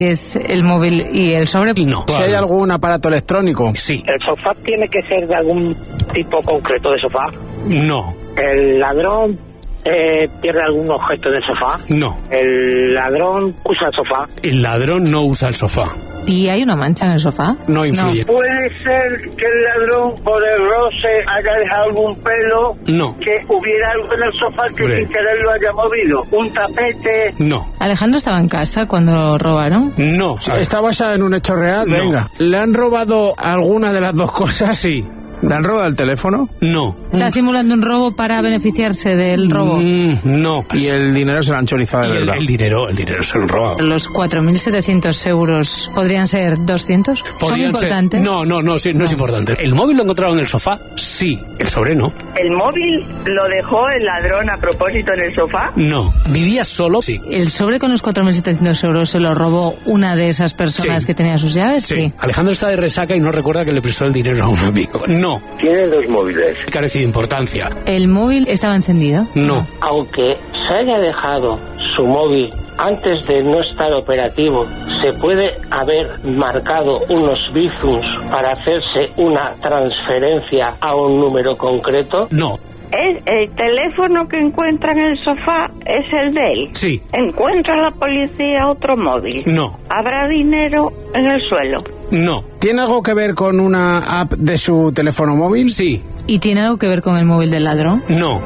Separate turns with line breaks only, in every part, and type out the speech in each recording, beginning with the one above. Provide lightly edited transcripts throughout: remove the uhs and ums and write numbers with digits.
¿Es el móvil y el sobre?
No.
Si hay algún aparato electrónico.
Sí.
¿El sofá tiene que ser de algún tipo concreto de sofá?
No.
¿El ladrón pierde algún objeto del sofá?
No.
¿El ladrón usa el sofá?
El ladrón no usa el sofá.
¿Y hay una mancha en el sofá?
No influye.
¿Puede ser que el ladrón por el roce haya dejado algún pelo?
No.
¿Que hubiera algo en el sofá que
Hombre.
sin querer lo haya movido? ¿Un tapete?
No.
¿Alejandro estaba en casa cuando lo robaron?
No.
¿Está basada en un hecho real?
No.
Venga. ¿Le han robado alguna de las dos cosas?
Sí.
¿Le han robado el teléfono?
No.
¿Está simulando un robo para beneficiarse del robo?
No.
Y el dinero se lo han chorizado de
Y
verdad.
el dinero se lo han robado.
¿Los 4.700 euros podrían ser 200? ¿Son
Podrían ser.
importantes?
No es importante. ¿El móvil lo encontraron en el sofá? Sí. ¿El sobre no?
¿El móvil lo dejó el ladrón a propósito en el sofá?
No. ¿Vivía solo? Sí.
¿El sobre con los 4.700 euros se lo robó una de esas personas
Sí.
que tenía sus llaves?
Sí. Alejandro está de resaca y no recuerda que le prestó el dinero a un amigo. No.
Tiene dos móviles.
Carece de importancia.
¿El móvil estaba encendido?
No.
Aunque se haya dejado su móvil antes de no estar operativo, se puede haber marcado unos bizums para hacerse una transferencia a un número concreto.
No.
¿El teléfono que encuentra en el sofá es el de él?
Sí.
¿Encuentra la policía otro móvil?
No.
¿Habrá dinero en el suelo?
No.
¿Tiene algo que ver con una app de su teléfono móvil?
Sí.
¿Y tiene algo que ver con el móvil del ladrón?
No.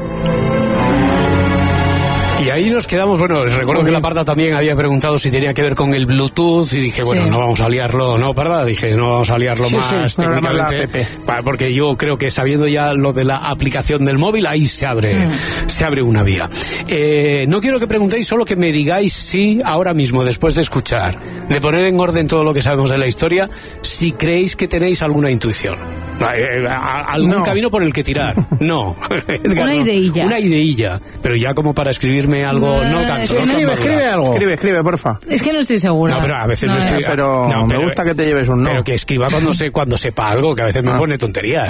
Y ahí nos quedamos, bueno, recuerdo que la Parda también había preguntado si tenía que ver con el Bluetooth y dije, bueno,
Sí.
no vamos a liarlo, ¿no, Parda? Dije, no vamos a liarlo
Sí,
más
sí,
técnicamente,
la app.
porque yo creo que sabiendo ya lo de la aplicación del móvil, ahí se abre una vía. No quiero que preguntéis, solo que me digáis si ahora mismo, después de escuchar, de poner en orden todo lo que sabemos de la historia, si creéis que tenéis alguna intuición. ¿Algún camino por el que tirar? No.
Una ideilla.
Una ideilla. Pero ya como para escribirme algo, no tanto. No tan madura.
Escribe algo. Escribe, porfa.
Es que no estoy segura.
No, pero a veces
No,
me estoy...
Pero
No,
me gusta que te lleves un no.
Pero que escriba cuando sepa algo, que a veces me pone tonterías.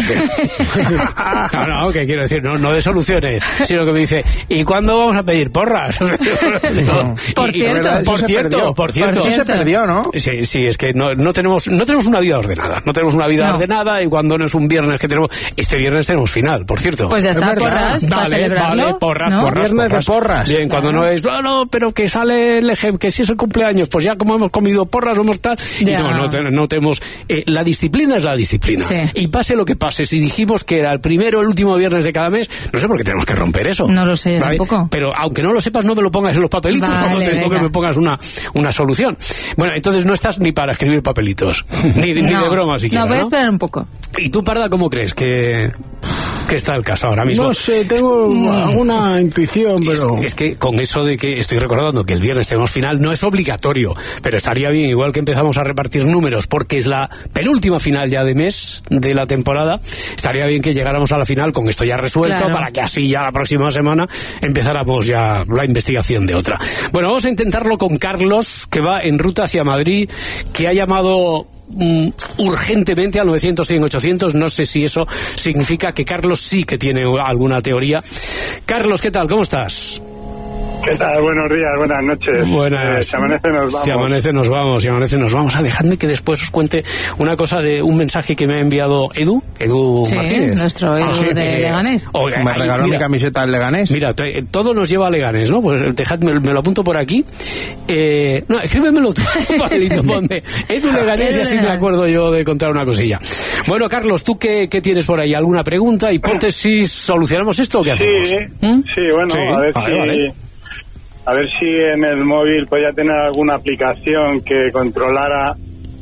No, que quiero decir, no de soluciones, sino que me dice, ¿y cuándo vamos a pedir porras?
Por cierto.
Por cierto.
Sí se perdió, ¿no?
Sí, es que no tenemos una vida ordenada. No tenemos una vida ordenada y cuando no es un viernes que tenemos... Este viernes tenemos final, por cierto.
Pues ya está, porras, para
Vale,
celebrarlo,
porras,
¿no?
porras.
Viernes de porras.
Bien, cuando no es, no, pero que sale el ejemplo, que si es el cumpleaños, pues ya como hemos comido porras, vamos tal... Y
Ya.
no tenemos... la disciplina es la disciplina.
Sí.
Y pase lo que pase, si dijimos que era el primero o el último viernes de cada mes, no sé por qué tenemos que romper eso.
No lo sé, yo
¿vale?
tampoco.
Pero aunque no lo sepas, no me lo pongas en los papelitos,
Vale,
cuando te digo
venga.
que me pongas una solución. Bueno, entonces no estás ni para escribir papelitos, ni de broma siquiera,
No, voy a
¿no?
esperar un poco.
¿Y tú, Parda, cómo crees que está el caso ahora mismo?
No sé, tengo alguna intuición, pero...
Es que con eso de que estoy recordando que el viernes tenemos final, no es obligatorio, pero estaría bien, igual que empezamos a repartir números, porque es la penúltima final ya de mes de la temporada, estaría bien que llegáramos a la final con esto ya resuelto,
Claro.
para que así ya la próxima semana empezáramos ya la investigación de otra. Bueno, vamos a intentarlo con Carlos, que va en ruta hacia Madrid, que ha llamado urgentemente al 900-100-800. No sé si eso significa que Carlos sí que tiene alguna teoría. Carlos, ¿qué tal? ¿Cómo estás?
¿Qué tal? Buenos días, buenas noches.
Buenas.
Si amanece nos vamos.
Si amanece nos vamos. Dejadme que después os cuente una cosa de un mensaje que me ha enviado Edu
Sí,
Martínez.
nuestro Edu de Leganés.
Me regaló mi camiseta del Leganés.
Mira, todo nos lleva a Leganés, ¿no? Pues dejadme, me lo apunto por aquí. No, escríbemelo tú, papelito, ponme Edu Leganés y así me acuerdo yo de contar una cosilla. Bueno, Carlos, ¿tú qué tienes por ahí? ¿Alguna pregunta, hipótesis? ¿Solucionamos esto o qué hacemos?
Sí, bueno,
Sí,
a ver
vale.
A ver si en el móvil podía tener alguna aplicación que controlara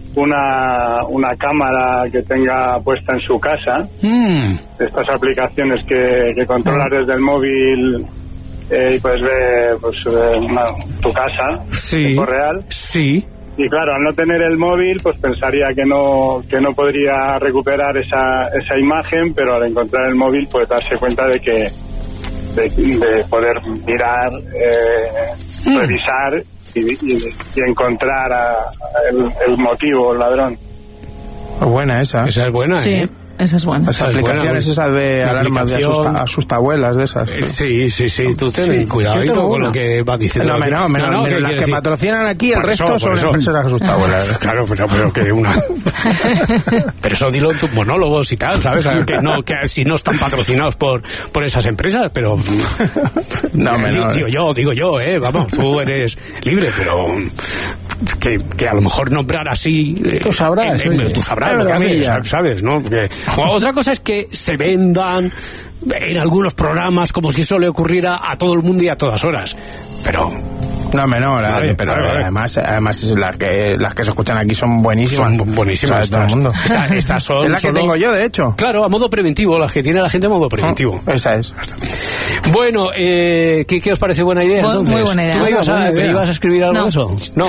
una cámara que tenga puesta en su casa. Estas aplicaciones que controlas desde el móvil y puedes ver tu casa en tiempo real.
Sí.
Y claro, al no tener el móvil, pues pensaría que no podría recuperar esa imagen, pero al encontrar el móvil, pues darse cuenta de que de poder mirar, revisar y encontrar el motivo, el ladrón.
Buena esa.
Esa es buena,
Sí.
¿eh?
Esa es buena.
Las aplicaciones esas de alarmas de asustabuelas, de esas.
Sí. Tú ten cuidadito con lo que vas diciendo.
No, que las que patrocinan aquí, el resto son empresas asustabuelas.
Claro, pero que una... Pero eso dilo en tus monólogos y tal, ¿sabes? Que si no están patrocinados por esas empresas, pero... Digo yo, vamos, tú eres libre, pero... Que a lo mejor nombrar así...
Tú sabrás.
Tú sabrás lo que haces, ¿sabes? ¿No? Porque, otra cosa es que se vendan en algunos programas como si eso le ocurriera a todo el mundo y a todas horas. Pero... Además las que se escuchan aquí son buenísimas.
Son buenísimas.
Todo el mundo. Estas son
es la que tengo yo, de hecho.
Claro, a modo preventivo, las que tiene la gente a modo preventivo.
Esa es.
Bueno, ¿qué os parece buena idea entonces?
Muy buena idea.
¿Tú ibas a escribir algo de eso? No.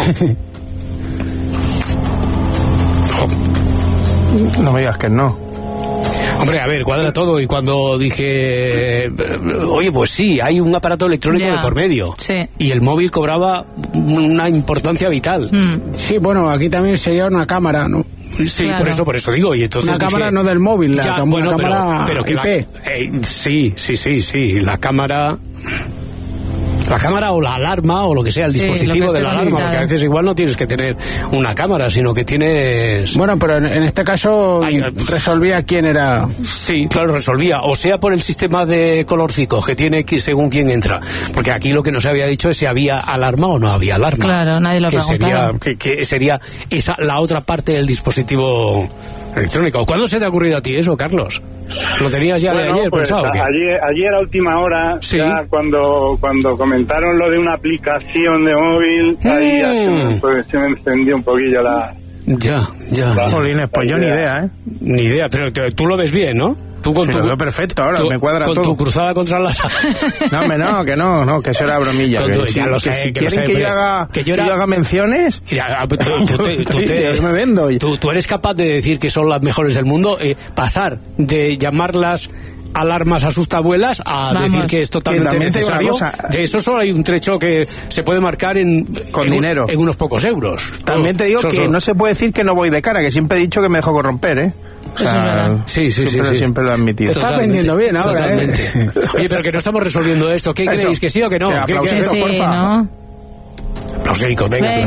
No me digas que no.
Hombre, a ver, cuadra todo. Y cuando dije, oye, pues sí, hay un aparato electrónico de por medio.
Sí.
Y el móvil cobraba una importancia vital.
Sí, bueno, aquí también sería una cámara, ¿no?
Sí, claro. por eso digo. Y entonces
una cámara no del móvil,
una
cámara
pero que
IP.
Sí, la cámara... La cámara o la alarma o lo que sea, el dispositivo de la alarma, porque a veces igual no tienes que tener una cámara, sino que tienes...
Bueno, pero en este caso resolvía quién era...
Sí, claro, resolvía, o sea por el sistema de colorcico que tiene según quién entra, porque aquí lo que no se había dicho es si había alarma o no había alarma.
Claro, nadie lo preguntaba.
Que sería la otra parte del dispositivo electrónico. ¿Cuándo se te ha ocurrido a ti eso, Carlos? ¿Lo tenías ya de ayer pensado?
Ayer a última hora,
sí.
Ya cuando comentaron lo de una aplicación de móvil, ahí ya se me encendió un poquillo la...
Ya.
Jolines, pues yo ni idea,
Ni idea, pero tú lo ves bien, ¿no? Tú con
lo veo perfecto, ahora me cuadra todo.
Con tu cruzada contra las...
No, que eso era bromilla. Si quieren que yo haga menciones...
Mira,
yo me vendo.
Tú eres capaz de decir que son las mejores del mundo, pasar de llamarlas alarmas asustabuelas a decir que es totalmente necesario. De eso solo hay un trecho que se puede marcar
con dinero.
En unos pocos euros.
También te digo que no se puede decir que no voy de cara, que siempre he dicho que me dejo corromper, O sea, siempre lo he admitido.
Te estás vendiendo bien ahora, totalmente. Oye, pero que no estamos resolviendo esto. ¿Qué creéis? ¿Que sí o que no?
Porfa.
¿No?
Aplausicos, venga.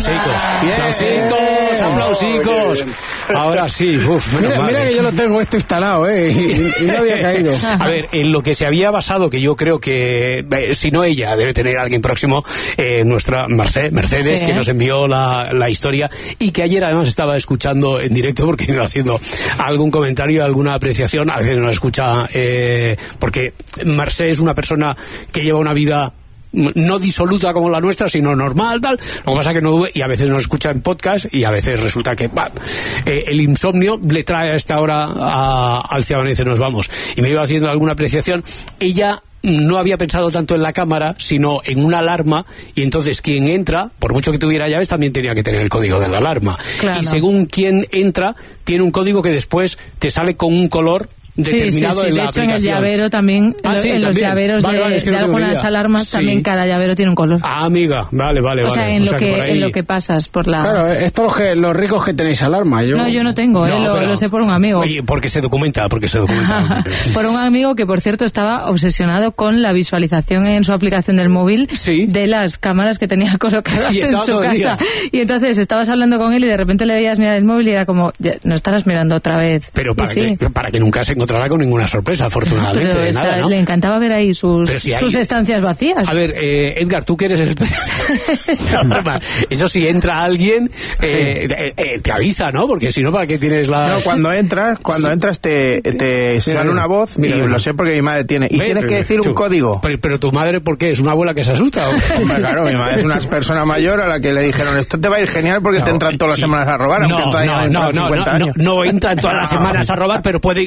Aplausicos. Ahora sí,
mira que yo lo tengo esto instalado, y no había caído.
A ver, en lo que se había basado, que yo creo que, si no ella, debe tener alguien próximo, nuestra Mercedes, que nos envió la historia, y que ayer además estaba escuchando en directo, porque iba haciendo algún comentario, alguna apreciación, a veces no la escucha, porque Mercedes es una persona que lleva una vida no disoluta como la nuestra, sino normal, tal. Lo que pasa es que no, y a veces nos escucha en podcast, y a veces resulta que el insomnio le trae a esta hora al Ciabanese Nos Vamos. Y me iba haciendo alguna apreciación. Ella no había pensado tanto en la cámara, sino en una alarma, y entonces quien entra, por mucho que tuviera llaves, también tenía que tener el código de la alarma. Claro. Y según quien entra, tiene un código que después te sale con un color determinado en la aplicación.
En el llavero también, en los llaveros de algunas alarmas, también cada llavero tiene un color.
Amiga, vale.
O sea, en lo que pasas por la...
Claro, esto los ricos que tenéis alarma.
No, yo no tengo, lo sé por un amigo.
Oye, porque se documenta.
Por un amigo que, por cierto, estaba obsesionado con la visualización en su aplicación del móvil de las cámaras que tenía colocadas en su casa. Y entonces estabas hablando con él y de repente le veías mirar el móvil y era como, no estarás mirando otra vez.
Pero para que nunca se encontrará con ninguna sorpresa, afortunadamente, de nada, ¿no?
Le encantaba ver ahí sus estancias vacías.
A ver, Edgar, tú que eres el eso si entra alguien te avisa, ¿no? Porque si no, ¿para qué tienes la...?
No, cuando entras te sale una voz, y lo sé porque mi madre tiene, y tienes que decir un código.
Pero tu madre, ¿por qué? ¿Es una abuela que se asusta?
Hombre, claro, mi madre es una persona mayor a la que le dijeron, esto te va a ir genial porque te entran todas las semanas a robar.
No entran todas las semanas a robar, pero puede... A ver,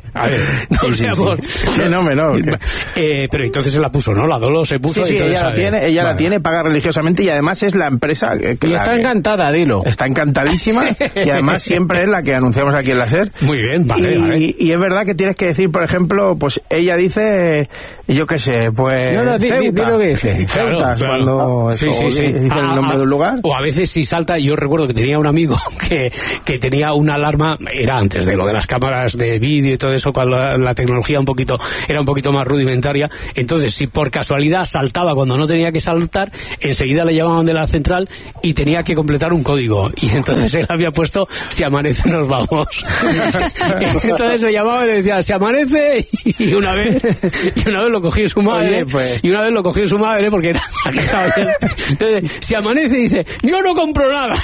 A ver, no seamos... pero entonces se la puso, ¿no? La Dolo se puso...
Sí, ella la tiene, paga religiosamente y además es la empresa...
y está encantada, dilo.
Está encantadísima y además siempre es la que anunciamos aquí en la SER.
Muy bien, vale.
Y es verdad que tienes que decir, por ejemplo, pues ella dice, yo qué sé, pues...
Ceuta.
Lo que dice.
Claro.
Cuando
sí.
Dice el nombre de un lugar.
O a veces si salta, yo recuerdo que tenía un amigo que tenía una alarma, era antes de lo de las cámaras de vídeo y todo eso, cuando la tecnología era un poquito más rudimentaria. Entonces, si por casualidad saltaba cuando no tenía que saltar, enseguida le llamaban de la central y tenía que completar un código. Y entonces él había puesto, si amanece nos vamos. Entonces le llamaba y le decía, se amanece, y una vez lo cogió su madre. Oye, pues... Y una vez lo cogió su madre porque era la que estaba bien. Entonces, se amanece y dice, yo no compro nada.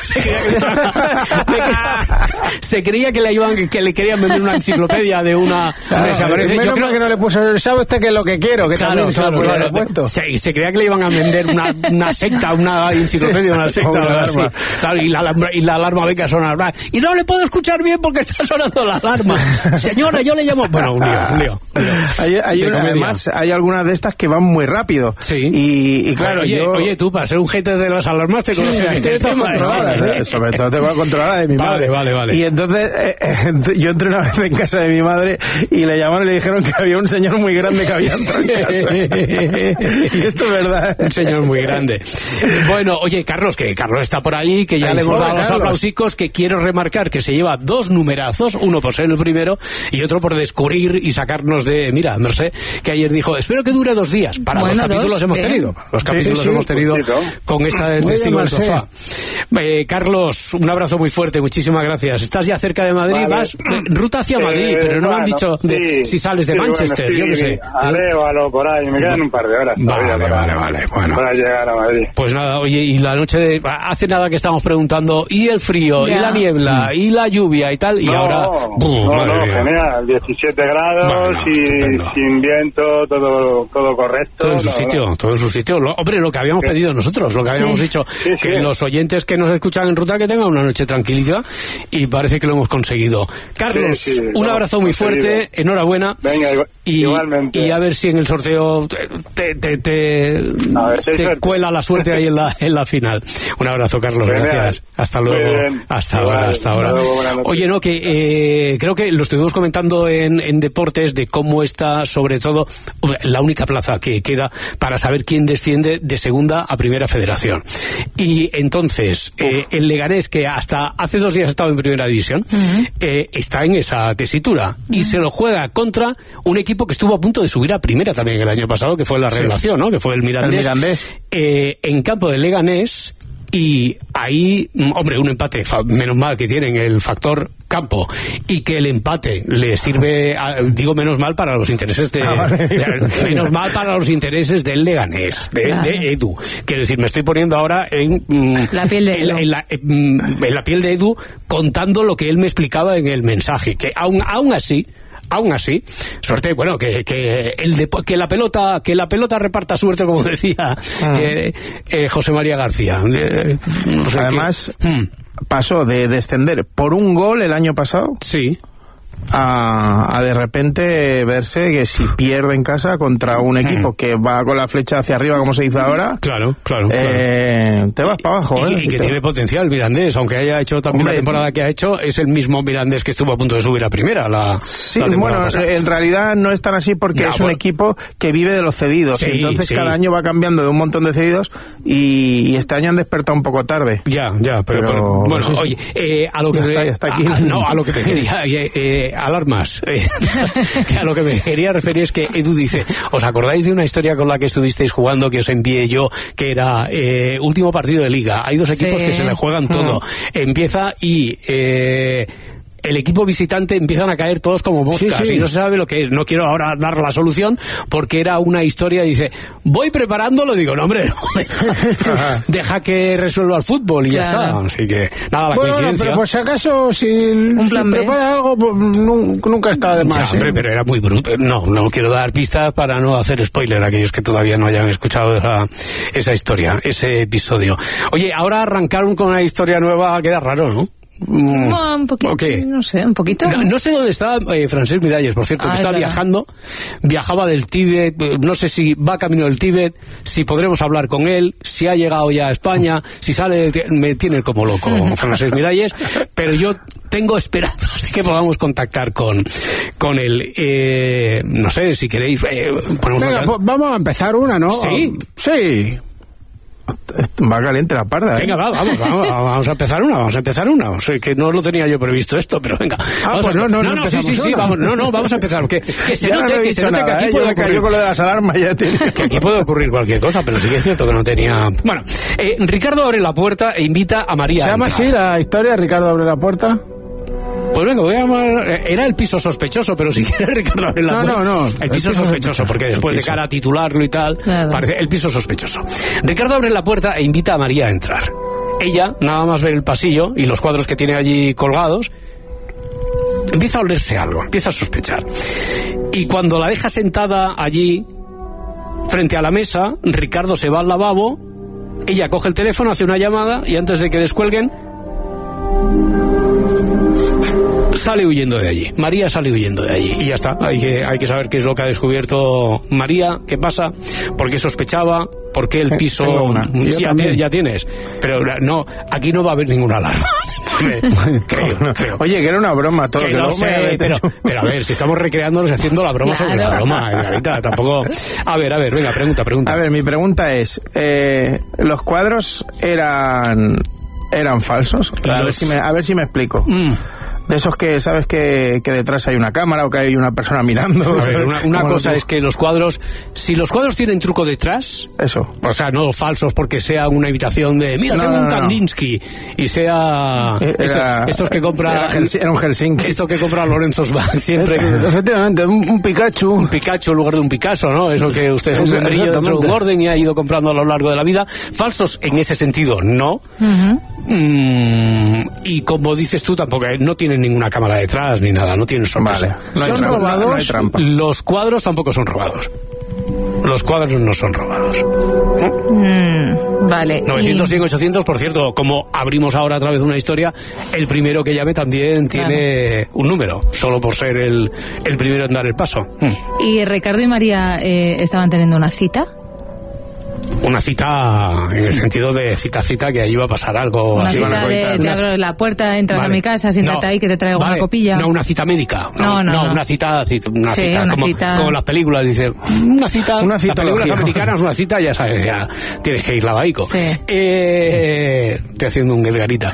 Se creía que le querían vender una enciclopedia de una...
Yo creo que no le puso, ¿sabe usted qué es lo que quiero? Que
claro. Se creía que le iban a vender una secta, una enciclopedia, una secta. Así. Claro, y la alarma ve que suena. Y no le puedo escuchar bien porque está sonando la alarma. Señora, yo le llamo... Bueno, un lío.
Además, hay algunas de estas que van muy rápido.
Sí.
Y claro,
oye, tú, para ser un jefe de las alarmas te conoces el tema.
Sobre todo tengo controlada de mi madre.
Vale.
Y entonces, yo entré una vez en casa de mi madre y le llamaron y le dijeron que había un señor muy grande que había entrado en casa. Y esto es verdad.
Un señor muy grande. Bueno, oye, Carlos está por ahí, que ya le hemos dado los aplausicos, que quiero remarcar que se lleva 2 numerazos, uno por ser el primero y otro por descubrir y sacarnos de... Mira, Mercé, que ayer dijo, espero que dure 2 días. Los capítulos hemos tenido. Los capítulos hemos tenido con esta del Testigo del Sofá. Carlos, un abrazo muy fuerte, muchísimas gracias. Estás ya cerca de Madrid, vas ruta hacia Madrid, pero no me han dicho si sales de Manchester, yo qué sé.
Arévalo, por ahí, me quedan un par de horas.
Vale, bueno.
Para llegar a Madrid.
Pues nada, oye, y la noche hace nada que estamos preguntando, y el frío, y la niebla, y la lluvia y tal, y ahora...
genial, 17 grados y sin viento, todo correcto.
Todo en su sitio. Lo que habíamos pedido nosotros, lo que habíamos dicho, que los oyentes que nos escuchan en ruta que tengan una noche tranquilita, y parece que lo hemos conseguido. Carlos, un abrazo muy fuerte, enhorabuena.
Venga, igualmente.
Y a ver si en el sorteo te cuela la suerte ahí en la final. Un abrazo, Carlos, gracias. Hasta luego. Hasta ahora. Oye, que creo que lo estuvimos comentando en Deportes, de cómo está, sobre todo, la única plaza que queda para saber quién desciende de segunda a primera federación. Y entonces, el Leganés, que hasta hace 2 días ha estado en primera división, está en esa tesitura y se lo juega contra un equipo que estuvo a punto de subir a primera también el año pasado, que fue la revelación, ¿no? Que fue el Mirandés. En campo del Leganés. Y ahí, hombre, un empate, menos mal que tienen el factor campo, y que el empate le sirve, digo menos mal para los intereses menos mal para los intereses del Leganés, de Edu. Quiero decir, me estoy poniendo ahora en
la piel de Edu.
En la piel de Edu, contando lo que él me explicaba en el mensaje, que aún así, suerte, bueno, que la pelota reparta suerte, como decía José María García.
Además, pasó de descender por un gol el año pasado.
Sí.
A de repente verse que si pierde en casa contra un equipo que va con la flecha hacia arriba, como se dice ahora,
claro.
Te vas para abajo.
Y que tiene potencial Mirandés, aunque haya hecho también la temporada que ha hecho, es el mismo Mirandés que estuvo a punto de subir a primera la
bueno, pasada. En realidad no es tan así, porque es un equipo que vive de los cedidos, entonces cada año va cambiando de un montón de cedidos, y este año han despertado un poco tarde.
Pero bueno, oye, a lo que a lo que te quería alarmas. Que a lo que me quería referir es que Edu dice, ¿os acordáis de una historia con la que estuvisteis jugando, que os envié yo, que era último partido de liga? Hay 2 equipos que se le juegan todo. Empieza y... el equipo visitante empiezan a caer todos como moscas y no se sabe lo que es. No quiero ahora dar la solución porque era una historia. Dice, voy preparándolo. Digo, no, hombre, no, deja que resuelva el fútbol y ya está. Así que nada, la coincidencia.
Pero por si acaso, si prepara algo, pues, nunca está de más.
Hombre, pero era muy bruto. No quiero dar pistas para no hacer spoiler a aquellos que todavía no hayan escuchado esa historia, ese episodio. Oye, ahora arrancaron con una historia nueva queda raro, ¿no?
Un poquito, no sé, un poquito.
No sé dónde está Francesc Miralles, por cierto, que está viajando. Viajaba del Tíbet, no sé si va camino del Tíbet, si podremos hablar con él, si ha llegado ya a España, si sale, me tiene como loco Francesc Miralles, pero yo tengo esperanzas de que podamos contactar con él. No sé, si queréis...
Venga, vamos a empezar una, ¿no?
¿Sí?
Sí.
Va caliente la parda.
Venga, vamos a empezar una. O sea, que no lo tenía yo previsto esto, pero venga. Vamos a empezar. Que se note que aquí puede ocurrir.
Con lo de las alarmas ya
que aquí puede ocurrir cualquier cosa, pero sí que es cierto que no tenía... Bueno, Ricardo abre la puerta e invita a María.
¿Se llama así la historia, Ricardo abre la puerta?
Pues venga, voy a llamar... Era el piso sospechoso, pero si quieres, Ricardo, abre la puerta.
No.
El piso sospechoso, porque después de cara a titularlo y tal, parece el piso sospechoso. Ricardo abre la puerta e invita a María a entrar. Ella, nada más ver el pasillo y los cuadros que tiene allí colgados, empieza a olerse algo, empieza a sospechar. Y cuando la deja sentada allí, frente a la mesa, Ricardo se va al lavabo, ella coge el teléfono, hace una llamada y antes de que descuelguen, sale huyendo de allí. María sale huyendo de allí y ya está. Hay que saber qué es lo que ha descubierto María, qué pasa, por qué sospechaba, por qué el piso... Ya tienes. Pero no, aquí no va a haber ninguna alarma. creo.
Oye, que era una broma todo.
Que no sé, pero a ver, si estamos recreándonos y haciendo la broma sobre la broma, Edgarita, tampoco... A ver, venga, pregunta.
A ver, mi pregunta es, ¿los cuadros eran falsos? A ver si me explico. De esos que sabes que detrás hay una cámara o que hay una persona mirando.
A ver, una cosa es que los cuadros, si los cuadros tienen truco detrás,
eso,
o sea, no falsos porque sea una imitación de tengo un Kandinsky y sea estos que compra
era un Helsinki,
esto que compra Lorenzo Sbank siempre.
Efectivamente, un Pikachu
en lugar de un Picasso, ¿no? Eso que usted es un membrillo dentro de un orden y ha ido comprando a lo largo de la vida. Falsos en ese sentido, no. Y como dices tú, tampoco no tienen ninguna cámara detrás ni nada, no tienen sorpresa.
Vale. ¿Son robados?
No hay trampa.
Los cuadros tampoco son robados. Los cuadros no son robados.
Vale.
900, 100, 800, por cierto, como abrimos ahora a través de una historia, el primero que llame también tiene un número, solo por ser el primero en dar el paso.
¿Y Ricardo y María estaban teniendo una cita?
Una cita en el sentido de cita, que allí va a pasar algo.
Una cita te abro la puerta, entras a mi casa, siéntate ahí que te traigo una copilla.
No, una cita médica. No, una cita
cita.
Como las películas, dice, una cita las películas americanas, una cita, ya sabes, ya tienes que ir lavaico.
Sí.
Estoy haciendo un Edgarita.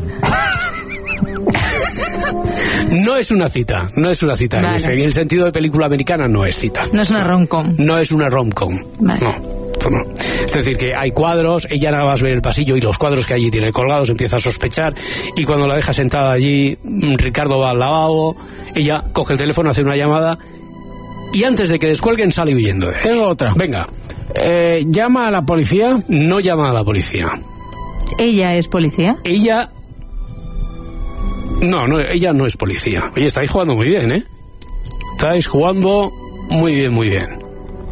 No es una cita. Vale. En el sentido de película americana no es cita.
No es una rom-com.
No es una rom-com.
Vale.
No. Es decir, que hay cuadros, ella nada más ver el pasillo y los cuadros que allí tiene colgados empieza a sospechar, y cuando la deja sentada allí, Ricardo va al lavabo, ella coge el teléfono, hace una llamada y antes de que descuelguen sale huyendo de ahí.
Tengo otra.
Venga.
¿Llama a la policía?
No llama a la policía.
¿Ella es policía?
Ella no es policía. Oye, estáis jugando muy bien, ¿eh? Estáis jugando muy bien.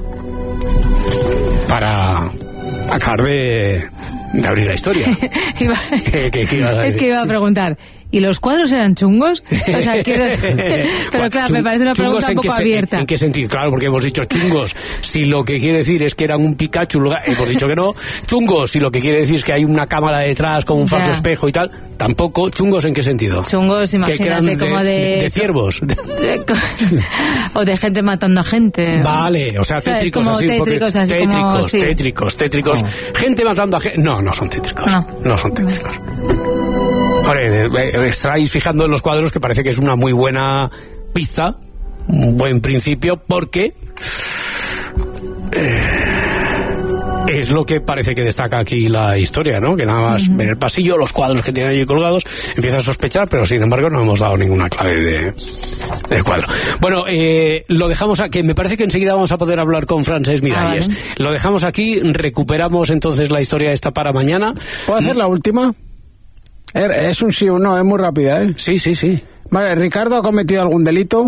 Para acabar de abrir la historia.
Es que iba a preguntar, ¿y los cuadros eran chungos? O sea, pero claro, me parece una pregunta un poco abierta.
¿En qué sentido? Claro, porque hemos dicho chungos si lo que quiere decir es que eran un Pikachu, hemos dicho que no. Chungos si lo que quiere decir es que hay una cámara detrás como un falso espejo y tal, tampoco. ¿Chungos en qué sentido?
Chungos, imagínate, como de
ciervos.
O de gente matando a gente.
Vale, o sea, tétricos así. Tétricos. No. Gente matando a gente. No son tétricos. No son tétricos. Estáis fijando en los cuadros, que parece que es una muy buena pista, un buen principio, porque es lo que parece que destaca aquí la historia, ¿no? Que nada más en el pasillo, los cuadros que tienen allí colgados, empieza a sospechar, pero sin embargo no hemos dado ninguna clave de cuadro. Bueno, lo dejamos aquí, me parece que enseguida vamos a poder hablar con Francesc Miralles. Vale. Lo dejamos aquí, recuperamos entonces la historia esta para mañana.
¿Puedo hacer la última? Es un sí o no, es muy rápida, ¿eh?
Sí.
Vale, ¿Ricardo ha cometido algún delito?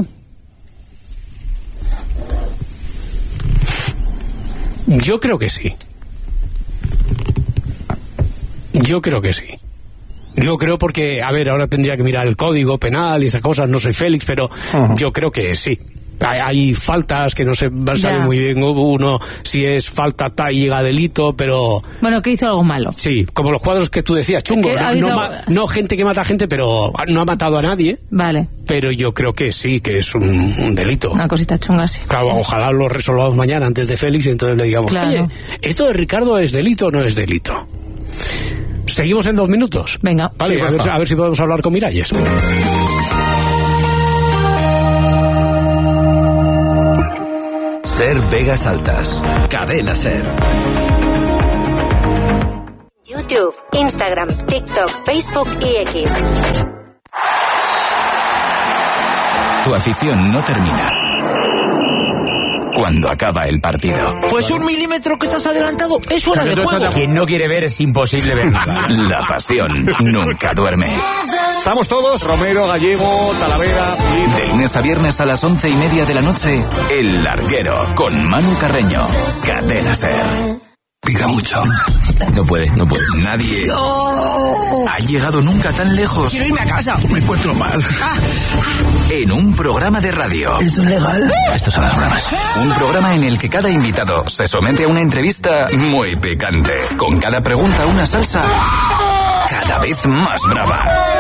Yo creo que sí. Digo creo porque, a ver, ahora tendría que mirar el código penal y esas cosas, no soy Félix, pero yo creo que sí. Hay faltas que no se sabe muy bien uno si es falta tal llega a delito, pero...
Bueno, que hizo algo malo.
Sí, como los cuadros que tú decías, chungo. No gente que mata gente, pero no ha matado a nadie.
Vale.
Pero yo creo que sí, que es un delito.
Una cosita chunga, sí.
Claro, ojalá lo resolvamos mañana antes de Félix y entonces le digamos, oye, ¿esto de Ricardo es delito o no es delito? ¿Seguimos en 2 minutos?
Venga.
Vale, sí, a ver si podemos hablar con Miralles.
Ser Vegas Altas. Cadena Ser.
YouTube, Instagram, TikTok, Facebook y X.
Tu afición no termina cuando acaba el partido.
Pues 1 milímetro que estás adelantado es hora de juego.
Quien no quiere ver es imposible ver nada.
La pasión nunca duerme.
Estamos todos, Romero, Gallego, Talavera...
De lunes a viernes a las 11:30 de la noche, El Larguero, con Manu Carreño. Cadena Ser. Pica mucho.
No puede.
Nadie ha llegado nunca tan lejos.
Quiero irme a casa.
Me encuentro mal.
En un programa de radio.
¿Esto es legal?
Estos son las bromas. Un programa en el que cada invitado se somete a una entrevista muy picante. Con cada pregunta una salsa cada vez más brava.